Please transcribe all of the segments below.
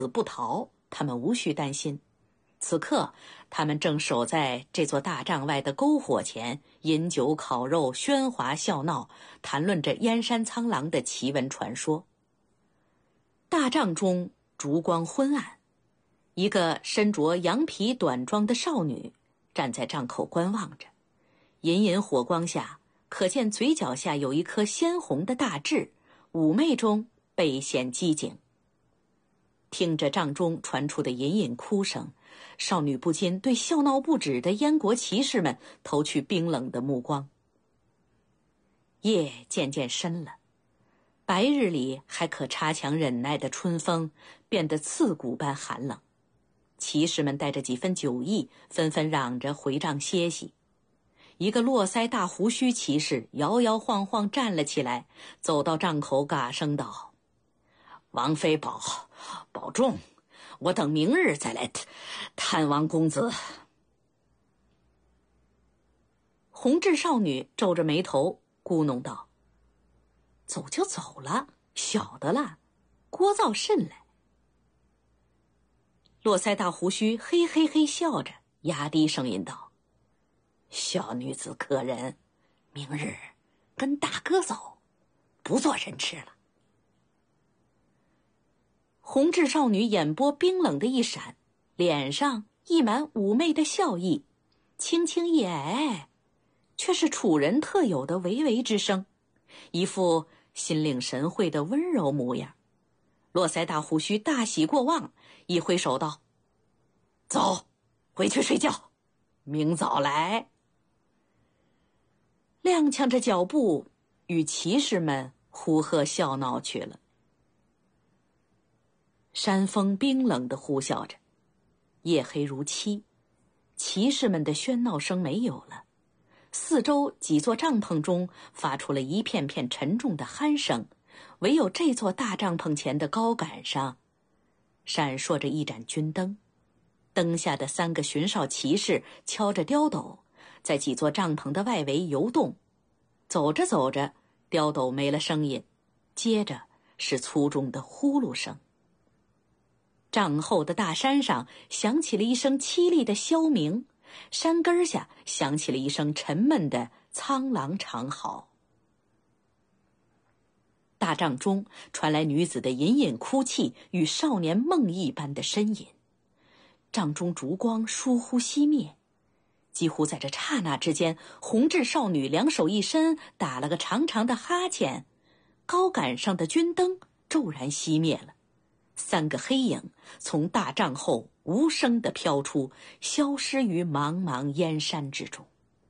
不逃，他们无需担心。此刻，他们正守在这座大帐外的篝火前，饮酒烤肉，喧哗笑闹，谈论着燕山苍狼的奇闻传说。大帐中烛光昏暗，一个身着羊皮短装的少女站在帐口观望着，隐隐火光下，可见嘴角下有一颗鲜红的大痣，妩媚中倍显机警。听着帐中传出的隐隐哭声，少女不禁对笑闹不止的燕国骑士们投去冰冷的目光。夜渐渐深了，白日里还可差强忍耐的春风变得刺骨般寒冷。骑士们带着几分酒意，纷纷嚷着回帐歇息。一个络腮大胡须骑士摇摇晃晃站了起来，走到帐口，嘎声道：“王妃保重，我等明日再来探望公子。”红雉少女皱着眉头咕哝道：“走就走了，晓得了，聒噪甚来。”络腮大胡须嘿嘿嘿笑着，压低声音道：“小女子可忍，明日跟大哥走，不做人吃了。”红雉少女眼波冰冷的一闪，脸上溢满妩媚的笑意，轻轻一哎，却是楚人特有的微微之声，一副心领神会的温柔模样。络腮大胡须大喜过望，一挥手道：“走，回去睡觉，明早来。”踉跄着脚步，与骑士们呼喝笑闹去了。山风冰冷地呼啸着，夜黑如漆，骑士们的喧闹声没有了，四周几座帐篷中发出了一片片沉重的鼾声，唯有这座大帐篷前的高杆上闪烁着一盏军灯，灯下的3个巡哨骑士敲着刁斗，在几座帐篷的外围游动。走着走着，刁斗没了声音，接着是粗重的呼噜声。帐后的大山上响起了一声凄厉的哮鸣，山根下响起了一声沉闷的苍狼长嚎。大帐中传来女子的隐隐哭泣与少年梦呓般的呻吟，帐中烛光疏忽熄灭，几乎在这刹那之间，红雉少女两手一伸，打了个长长的哈欠，高杆上的军灯骤然熄灭了，3个黑影从大帐后无声地飘出，消失于茫茫烟山之中。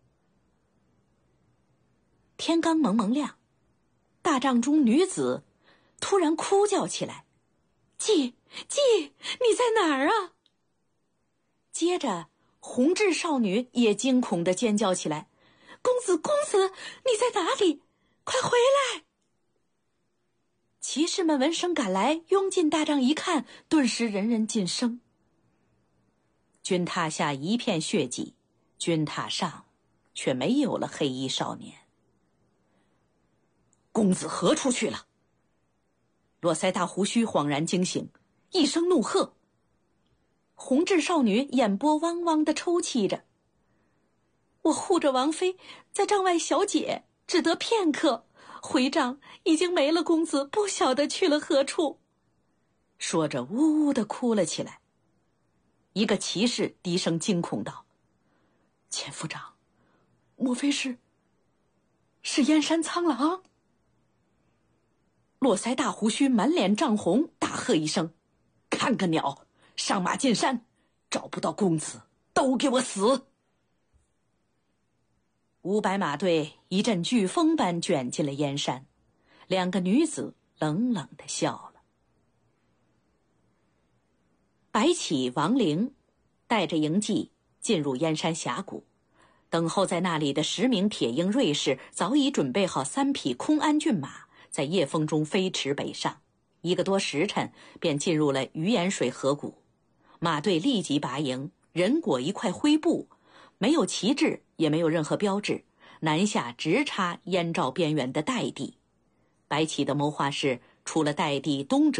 天刚蒙蒙亮，大帐中女子突然哭叫起来：“季，你在哪儿啊？”接着红雉少女也惊恐地尖叫起来：“公子，你在哪里？快回来！”骑士们闻声赶来，拥进大帐一看，顿时人人噤声。军榻下一片血迹，军榻上却没有了黑衣少年。公子何处去了？络腮大胡须恍然惊醒，一声怒喝。红雉少女眼波汪汪地抽泣着：“我护着王妃在帐外小解，只得片刻，回帐已经没了公子，不晓得去了何处。”说着呜呜地哭了起来。一个骑士低声惊恐道：“前夫长，莫非是燕山苍狼？”络腮大胡须满脸涨红，大喝一声：“看个鸟！上马进山，找不到公子都给我死！”500马队一阵飓风般卷进了燕山，2个女子冷冷地笑了。白起、王陵带着营骑进入燕山峡谷，等候在那里的10名铁鹰锐士早已准备好3匹空鞍骏马，在夜风中飞驰北上，1个多时辰便进入了鱼盐水河谷。马队立即拔营，人裹一块灰布，没有旗帜，也没有任何标志，南下直插燕赵边缘的代地。白起的谋划是，出了代地东折，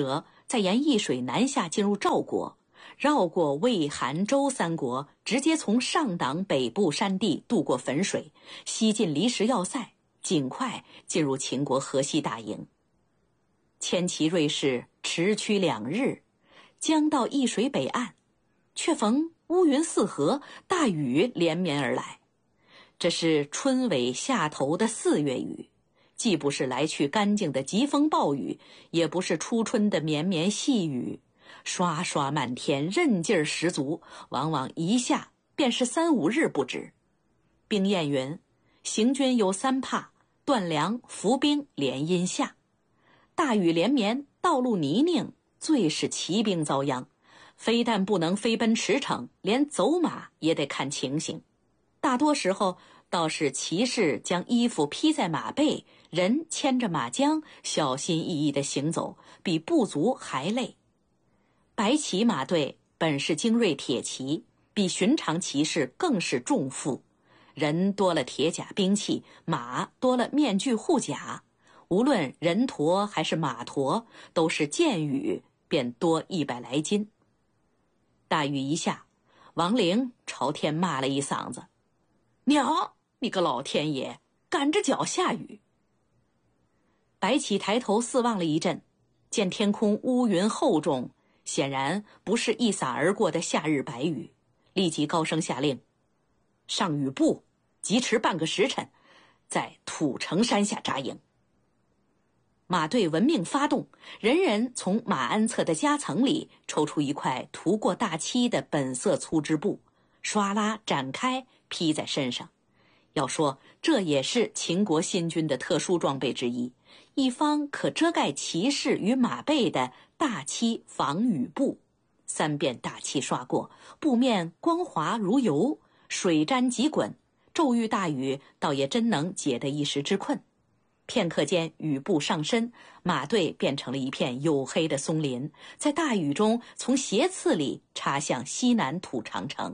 再沿易水南下进入赵国，绕过魏、韩、周三国，直接从上党北部山地渡过汾水，西进离石要塞，尽快进入秦国河西大营。牵其锐士驰驱2日，将到易水北岸，却逢乌云四合，大雨连绵而来。这是春尾夏头的4月雨，既不是来去干净的疾风暴雨，也不是初春的绵绵细雨，刷刷漫天，韧劲儿十足，往往一下便是3、5日不止。兵谚云：行军有3怕，断粮、伏兵、连阴下。大雨连绵，道路泥泞，最是骑兵遭殃。非但不能飞奔驰骋，连走马也得看情形。大多时候倒是骑士将衣服披在马背，人牵着马缰，小心翼翼地行走，比部族还累。白骑马队本是精锐铁骑，比寻常骑士更是重负。人多了铁甲兵器，马多了面具护甲，无论人驮还是马驮，都是见雨便多100来斤。大雨一下，王陵朝天骂了一嗓子：娘，你个老天爷，赶着脚下雨。白起抬头四望了一阵，见天空乌云厚重，显然不是一洒而过的夏日白雨，立即高声下令：上雨部疾驰半个时辰，在土城山下扎营。马队闻命发动，人人从马鞍侧的夹层里抽出一块涂过大漆的本色粗织布，唰啦展开披在身上。要说这也是秦国新军的特殊装备之一，一方可遮盖骑士与马背的大漆防雨布。3遍大漆刷过，布面光滑如油，水沾即滚，骤遇大雨倒也真能解得一时之困。片刻间，雨布上身，马队变成了一片黝黑的松林，在大雨中从斜刺里插向西南土长城。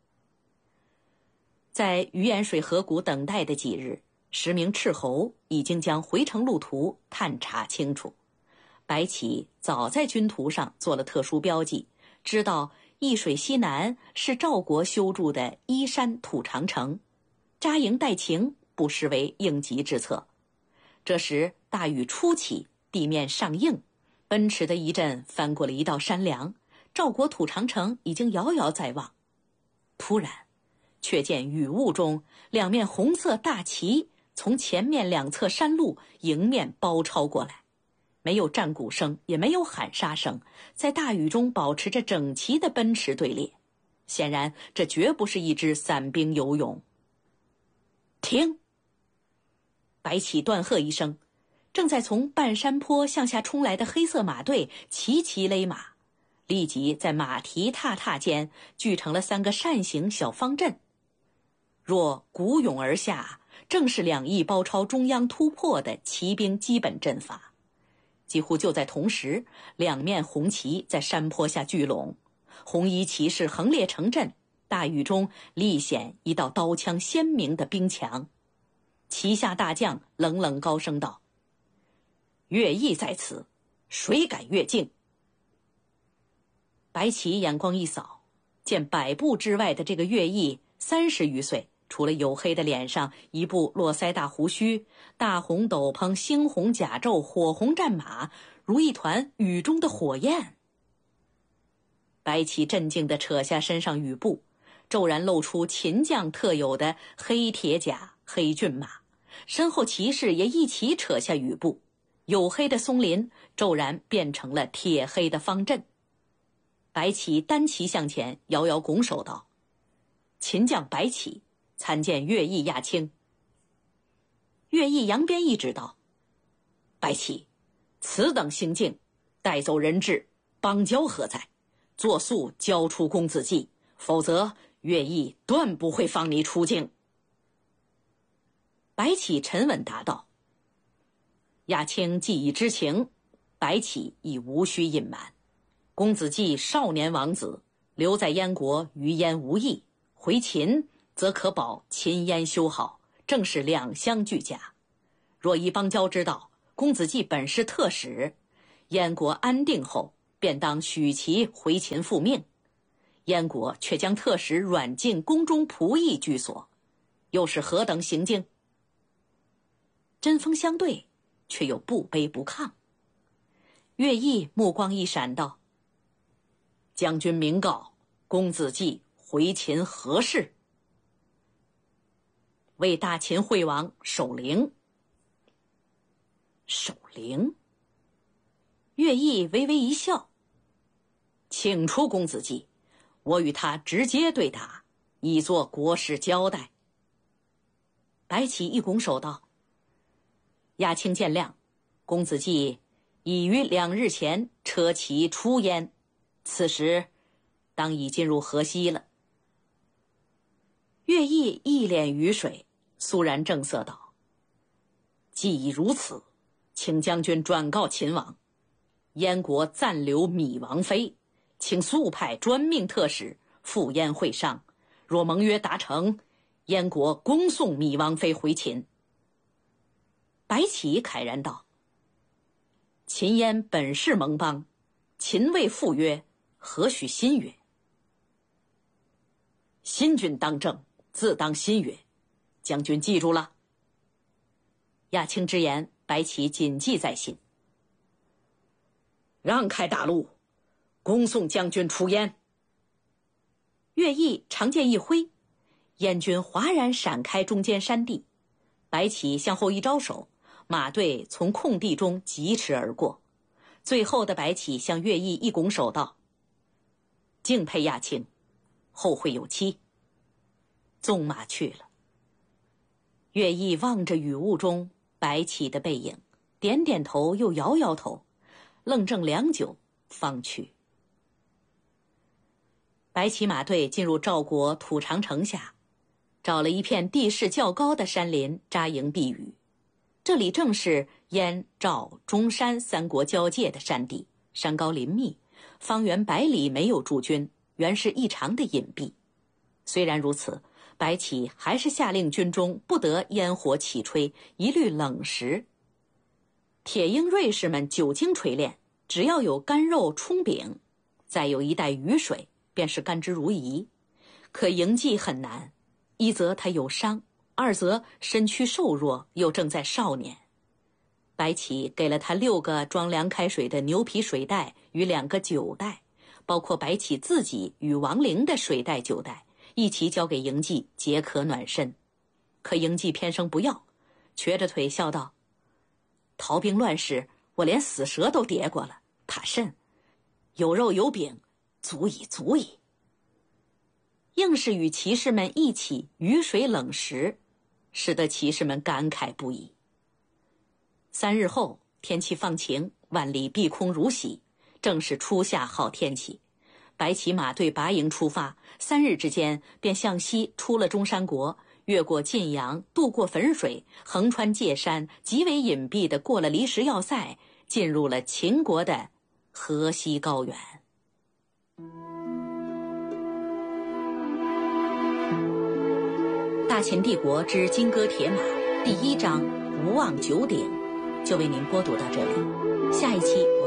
在鱼眼水河谷等待的几日，10名斥候已经将回程路途探查清楚。白起早在军图上做了特殊标记，知道易水西南是赵国修筑的依山土长城，扎营待晴不失为应急之策。这时大雨初起，地面上硬，奔驰的一阵翻过了一道山梁，赵国土长城已经遥遥在望。突然却见雨雾中2面红色大旗从前面2侧山路迎面包抄过来，没有战鼓声，也没有喊杀声，在大雨中保持着整齐的奔驰队列。显然这绝不是一支散兵游勇。停！白起断喝一声，正在从半山坡向下冲来的黑色马队齐齐勒马，立即在马蹄踏踏间聚成了3个扇形小方阵。若鼓涌而下，正是2翼包抄中央突破的骑兵基本阵法。几乎就在同时，2面红旗在山坡下聚拢，红衣骑士横列成阵，大雨中立显一道刀枪鲜明的兵墙。旗下大将冷冷高声道：乐毅在此，谁敢越境？白起眼光一扫，见100步之外的这个乐毅30余岁，除了黝黑的脸上一部络腮大胡须，大红斗篷，猩红甲胄，火红战马，如一团雨中的火焰。白起镇静地扯下身上雨布，骤然露出秦将特有的黑铁甲、黑骏马，身后骑士也一起扯下雨布，黝黑的松林骤然变成了铁黑的方阵。白起单骑向前，遥遥拱手道：秦将白起，参见乐毅亚卿。乐毅扬鞭一指道：白起，此等行径，带走人质，邦交何在？作速交出公子骥，否则乐毅断不会放你出境。白起沉稳答道：亚卿既已知情，白起亦无需隐瞒。公子骥少年王子，留在燕国与燕无益，回秦则可保秦燕修好，正是2相俱佳。若依邦交之道，公子骥本是特使，燕国安定后， 便当许其回秦复命。燕国却将特使软禁宫中仆役居所，又是何等行径？针锋相对，却又不卑不亢。乐毅目光一闪道：“将军明告，公子季回秦何事？”为大秦惠王守灵。守灵？乐毅微微一笑：“请出公子季，我与他直接对答，以作国事交代。”白起一拱手道：“亚卿见谅，公子季已于2日前车骑出燕，此时当已进入河西了。”乐毅一脸雨水，肃然正色道：“既已如此，请将军转告秦王，燕国暂留芈王妃，请速派专命特使赴燕会商，若盟约达成，燕国恭送芈王妃回秦。”白起慨然道：“秦燕本是盟邦，秦未赴约，何许新约？新君当政，自当新约，将军记住了。”亚卿之言，白起谨记在心。让开大路，恭送将军出燕。乐毅长剑一挥，燕军哗然闪开中间山地。白起向后一招手，马队从空地中疾驰而过。最后的白起向乐毅一拱手道：“敬佩亚卿，后会有期。”纵马去了。乐毅望着雨雾中白起的背影，点点头又摇摇头，愣怔良久，方去。白起马队进入赵国土长城下，找了一片地势较高的山林扎营避雨。这里正是燕、赵、中山3国交界的山地，山高林密，方圆100里没有驻军，原是异常的隐蔽。虽然如此，白起还是下令军中不得烟火起吹，一律冷食。铁鹰锐士们久经锤炼，只要有干肉葱饼，再有一袋雨水，便是甘之如饴。可营计很难，一则他有伤，二则身躯瘦弱，又正在少年。白起给了他6个装凉开水的牛皮水袋与2个酒袋，包括白起自己与王陵的水袋酒袋，一起交给营计解渴暖身。可营计偏生不要，瘸着腿笑道：“逃兵乱世，我连死蛇都跌过了，怕甚？有肉有饼，足矣足矣。”硬是与骑士们一起雨水冷食，使得骑士们感慨不已。3日后，天气放晴，万里碧空如洗，正是初夏好天气。白起马队拔营出发，3日之间便向西出了中山国，越过晋阳，渡过汾水，横穿界山，极为隐蔽地过了离石要塞，进入了秦国的河西高原。大秦帝国之金戈铁马第1章无望九鼎就为您播读到这里，下一期